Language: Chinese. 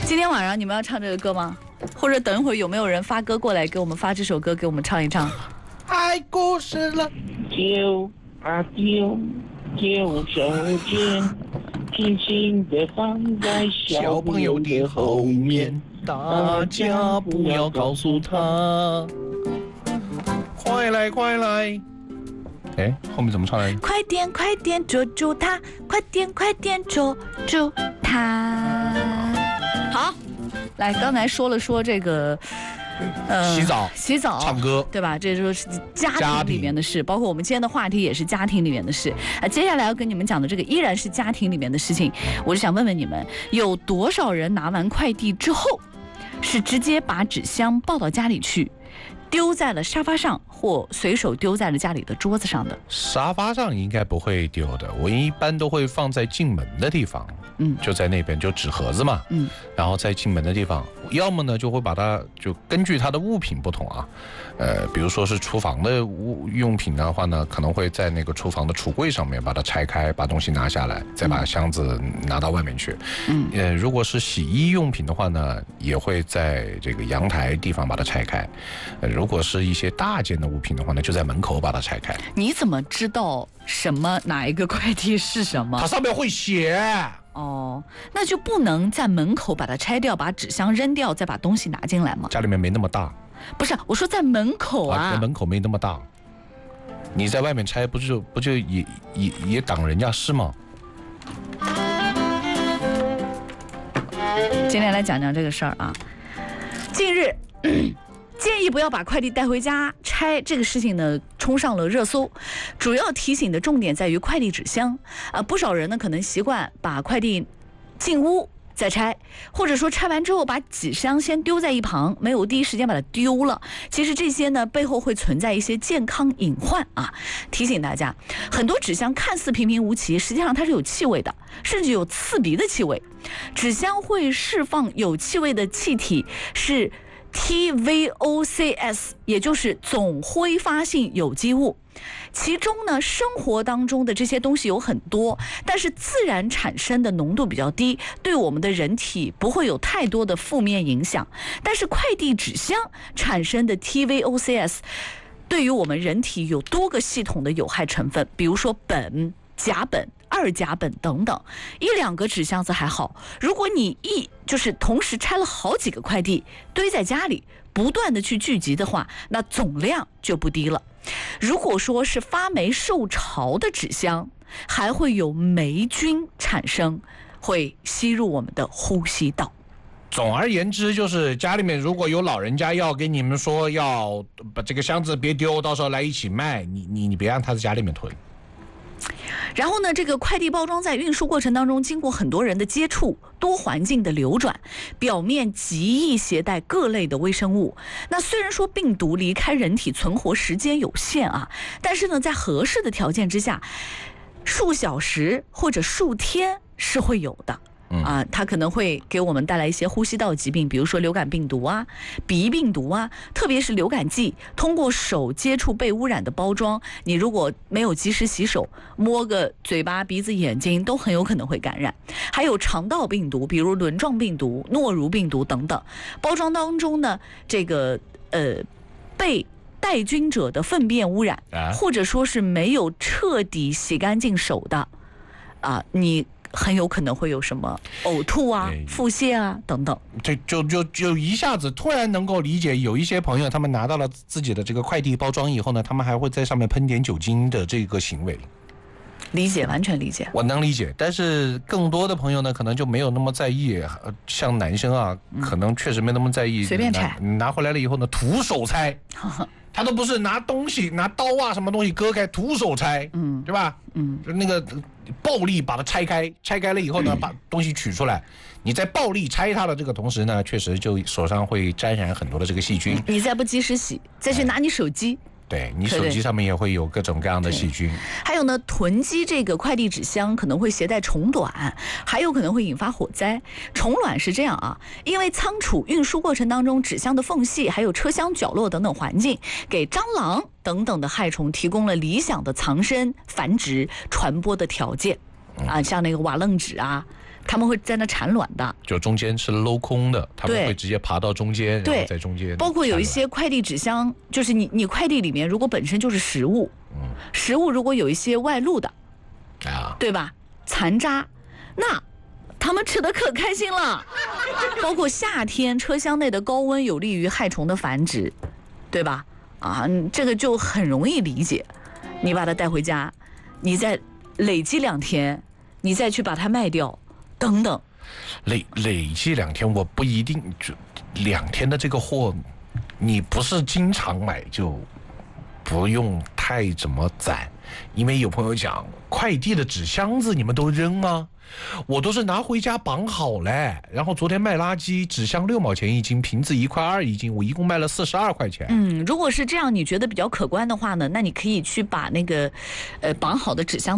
今天晚上你们要唱这个歌吗？或者等一会儿有没有人发歌过来给我们发这首歌给我们唱一唱？ 爱故事了， 丢啊丢，丢手绢，轻轻地放在小朋友的后面， 大家不要告诉他。快来快来！哎，后面怎么唱来着？ 快点快点捉住他，快点快点捉住他。好，来，刚才说了这个。 洗澡，唱歌， 对吧？这就是家庭里面的事，包括我们今天的话题也是家庭里面的事。接下来要跟你们讲的这个依然是家庭里面的事情，我就想问问你们，有多少人拿完快递之后，是直接把纸箱抱到家里去，丢在了沙发上，或随手丢在了家里的桌子上的？ 沙发上应该不会丢的，我一般都会放在进门的地方。就在那边，就纸盒子嘛，然后在进门的地方，要么呢就会把它就根据它的物品不同啊，比如说是厨房的用品的话呢，可能会在那个厨房的橱柜上面把它拆开，把东西拿下来，再把箱子拿到外面去。如果是洗衣用品的话呢，也会在这个阳台地方把它拆开。如果是一些大件的物品的话呢，就在门口把它拆开。 你怎么知道哪一个快递是什么？ 它上面会写。 哦，那就不能在门口把它拆掉，把纸箱扔掉，再把东西拿进来吗？ 家里面没那么大。 不是，我说在门口啊。 门口没那么大，你在外面拆不就也挡人家事吗？ 今天来讲讲这个事儿啊。近日建议不要把快递带回家拆这个事情呢，冲上了热搜。主要提醒的重点在于快递纸箱不少人呢可能习惯把快递进屋再拆，或者说拆完之后把纸箱先丢在一旁，没有第一时间把它丢了。其实这些呢背后会存在一些健康隐患啊。提醒大家，很多纸箱看似平平无奇，实际上它是有气味的，甚至有刺鼻的气味。纸箱会释放有气味的气体是TVOCs， 也就是总挥发性有机物。其中呢，生活当中的这些东西有很多，但是自然产生的浓度比较低，对我们的人体不会有太多的负面影响。但是快递纸箱产生的 TVOCs 对于我们人体有多个系统的有害成分，比如说苯、甲苯、二甲苯等等。一两个纸箱子还好，如果你就是同时拆了好几个快递堆在家里，不断的去聚集的话，那总量就不低了。如果说是发霉受潮的纸箱，还会有霉菌产生，会吸入我们的呼吸道。 总而言之，就是家里面如果有老人家要跟你们说要把这个箱子别丢，到时候来一起卖，你别让他在家里面囤。 然后呢，这个快递包装在运输过程当中经过很多人的接触，多环境的流转，表面极易携带各类的微生物。那虽然说病毒离开人体存活时间有限啊，但是呢，在合适的条件之下，数小时或者数天是会有的。它可能会给我们带来一些呼吸道疾病，比如说流感病毒啊、鼻病毒啊，特别是流感季，通过手接触被污染的包装，你如果没有及时洗手，摸个嘴巴、鼻子、眼睛，都很有可能会感染。还有肠道病毒，比如轮状病毒、诺如病毒等等。包装当中呢，这个被带菌者的粪便污染，或者说是没有彻底洗干净手的你很有可能会有什么呕吐啊、腹泻啊等等。 这就一下子突然能够理解，有一些朋友他们拿到了自己的这个快递包装以后呢，他们还会在上面喷点酒精的这个行为。 理解，完全理解， 我能理解。但是更多的朋友呢，可能就没有那么在意，像男生啊，可能确实没那么在意， 随便拆， 拿回来了以后呢，徒手拆。他都不是拿东西、拿刀啊什么东西割开，徒手拆，对吧？就那个暴力把它拆开，拆开了以后呢，把东西取出来。你在暴力拆它的这个同时呢，确实就手上会沾染很多的这个细菌。 你再不及时洗，再去拿你手机。 对，你手机上面也会有各种各样的细菌。 还有呢，囤积这个快递纸箱可能会携带虫卵，还有可能会引发火灾。虫卵是这样啊，因为仓储运输过程当中，纸箱的缝隙还有车厢角落等等环境，给蟑螂等等的害虫提供了理想的藏身、繁殖、传播的条件。像那个瓦楞纸啊、 他们会在那产卵的， 就中间是镂空的，他们会直接爬到中间，然后在中间。 包括有一些快递纸箱，就是你快递里面如果本身就是食物，食物如果有一些外露的，对吧？残渣，那他们吃的可开心了。包括夏天车厢内的高温有利于害虫的繁殖，对吧？这个就很容易理解。你把它带回家，你再累积2天，你再去把它卖掉，等等。 累积2天，我不一定就2天的这个货，你不是经常买就不用太怎么攒，因为有朋友讲快递的纸箱子你们都扔吗？我都是拿回家绑好嘞，然后昨天卖垃圾，纸箱6毛钱一斤，瓶子1块2一斤，我一共卖了42块钱。 如果是这样，你觉得比较可观的话呢，那你可以去把那个绑好的纸箱